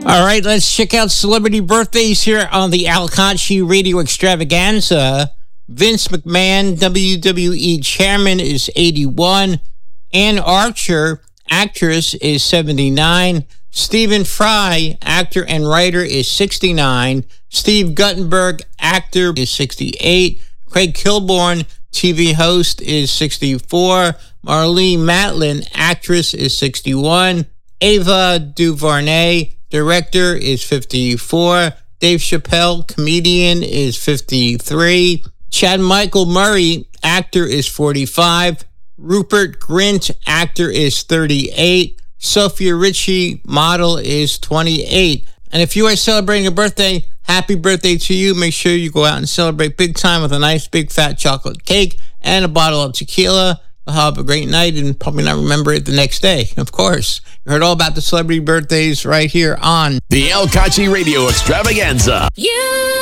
All right, let's check out celebrity birthdays here on the Al Kachi Radio Extravaganza. Vince McMahon, WWE Chairman, is 81. Ann Archer, actress, is 79. Stephen Fry, actor and writer, is 69. Steve Guttenberg, actor, is 68. Craig Kilborn, TV host, is 64. Marlene Matlin, actress, is 61. Ava DuVernay, director, is 54. Dave Chappelle, comedian, is 53. Chad Michael Murray, actor, is 45. Rupert Grint, actor, is 38. Sophia Richie, model, is 28. And if you are celebrating a birthday, happy birthday to you. Make sure you go out and celebrate big time with a nice big fat chocolate cake and a bottle of tequila. You'll have a great night and probably not remember it the next day. Of course, you heard all about the celebrity birthdays right here on the Al Kachi Radio Extravaganza.